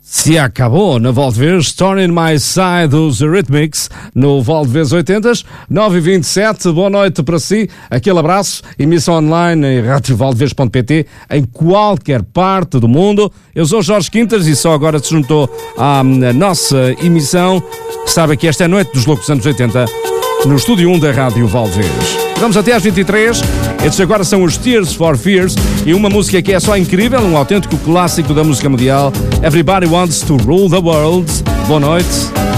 Se acabou na Valdevez, Storm in My Side dos Eurythmics, no Valdevez 80s, 9h27, boa noite para si, aquele abraço, emissão online em radiovaldevez.pt, em qualquer parte do mundo. Eu sou Jorge Quintas e só agora se juntou à nossa emissão, sabe que esta é a noite dos loucos anos 80, no Estúdio 1 da Rádio Valdevez. Vamos até às 23. Estes agora são os Tears for Fears e uma música que é só incrível, um autêntico clássico da música mundial. Everybody Wants to Rule the World. Boa noite.